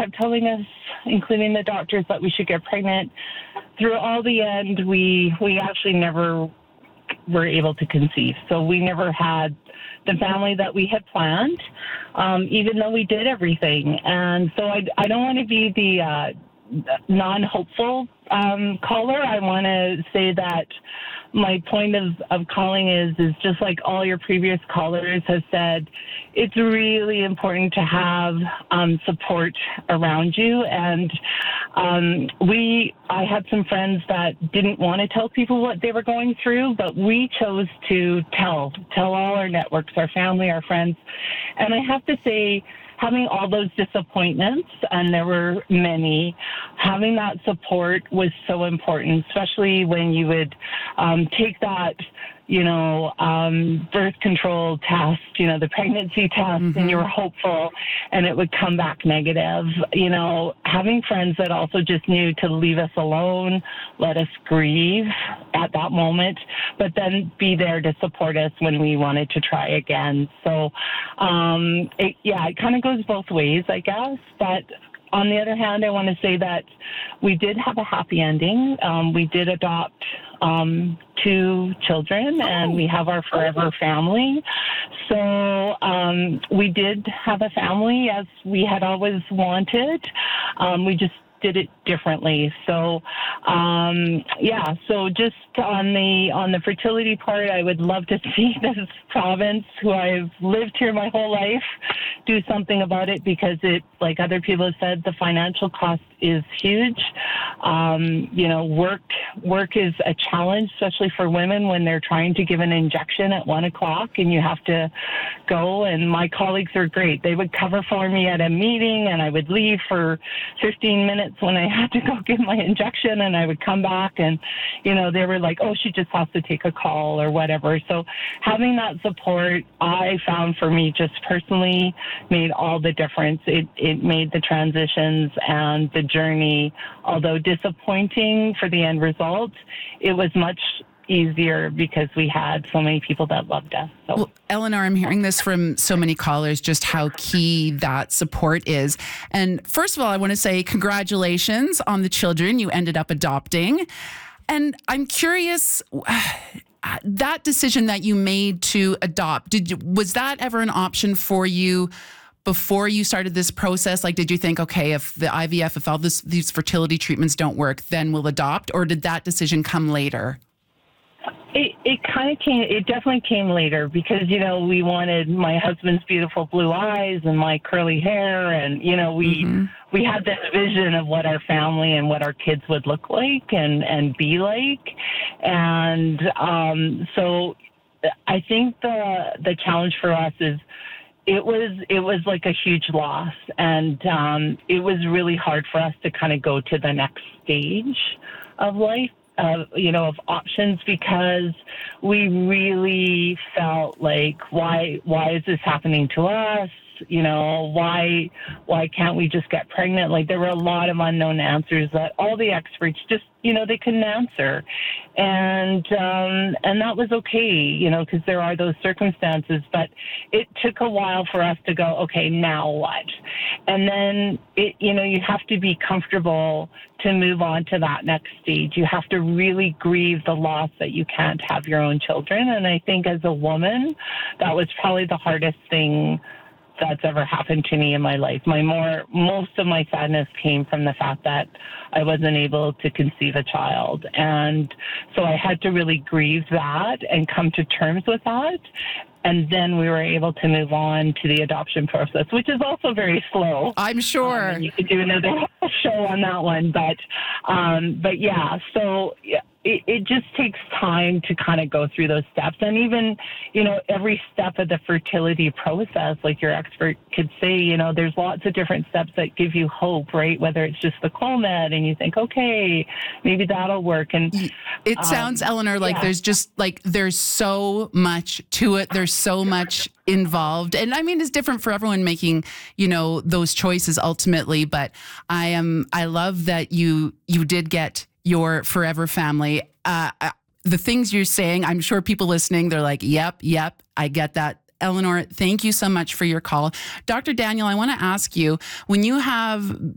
kept telling us, including the doctors, that we should get pregnant. Through all the end, we actually never were able to conceive. So we never had the family that we had planned, even though we did everything. And so I don't want to be the non-hopeful caller. I want to say that my point of calling is just like all your previous callers have said, it's really important to have support around you. And I had some friends that didn't want to tell people what they were going through, but we chose to tell all our networks, our family, our friends. And I have to say, having all those disappointments, and there were many, having that support was so important, especially when you would take that, birth control test, the pregnancy test, and you were hopeful, and it would come back negative. Having friends that also just knew to leave us alone, let us grieve at that moment, but then be there to support us when we wanted to try again. So, it kind of goes both ways, I guess. But on the other hand, I want to say that we did have a happy ending. We did adopt 2 children, and we have our forever family. So we did have a family as we had always wanted. We just did it differently. So, so just on the fertility part, I would love to see this province, who I've lived here my whole life, do something about it, because it, like other people have said, the financial cost is huge. Work is a challenge, especially for women when they're trying to give an injection at 1:00 and you have to go. And my colleagues are great. They would cover for me at a meeting, and I would leave for 15 minutes when I had to go give my injection, and I would come back, and, they were like, oh, she just has to take a call or whatever. So having that support, I found for me just personally made all the difference. It made the transitions and the journey, although disappointing for the end result, it was much easier because we had so many people that loved us. So. Well, Eleanor, I'm hearing this from so many callers, just how key that support is. And first of all, I want to say congratulations on the children you ended up adopting. And I'm curious, that decision that you made to adopt, was that ever an option for you before you started this process? Like, did you think, okay, if the IVF, if all these fertility treatments don't work, then we'll adopt? Or did that decision come later? It definitely came later, because, we wanted my husband's beautiful blue eyes and my curly hair. And, we had this vision of what our family and what our kids would look like and be like. And so I think the challenge for us is, it was like a huge loss, and it was really hard for us to kind of go to the next stage of life, of options, because we really felt like, why is this happening to us? Why can't we just get pregnant? Like, there were a lot of unknown answers that all the experts just, they couldn't answer. And that was okay, because there are those circumstances, but it took a while for us to go, okay, now what? And then you have to be comfortable to move on to that next stage. You have to really grieve the loss that you can't have your own children. And I think as a woman, that was probably the hardest thing that's ever happened to me in my life. Most of my sadness came from the fact that I wasn't able to conceive a child. And so I had to really grieve that and come to terms with that. And then we were able to move on to the adoption process, which is also very slow. I'm sure. And you could do another show on that one. But yeah, so it just takes time to kind of go through those steps. And even, every step of the fertility process, like your expert could say, there's lots of different steps that give you hope, right? Whether it's just the Clomid and you think, okay, maybe that'll work. And it sounds, Eleanor, like there's so much to it. There's so much involved. And I mean, it's different for everyone making, those choices ultimately. But I love that you did get your forever family. The things you're saying, I'm sure people listening, they're like, yep, I get that. Eleanor, thank you so much for your call. Dr. Daniel, I want to ask you, when you have